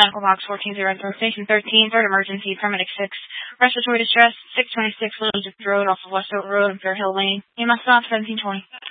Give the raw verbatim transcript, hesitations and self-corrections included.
Medical Box fourteen zero three, Station thirteen, third emergency, paramedic six, respiratory distress, six twenty-six Little Road off of West Oak Road and Fair Hill Lane. E M S stop seventeen twenty.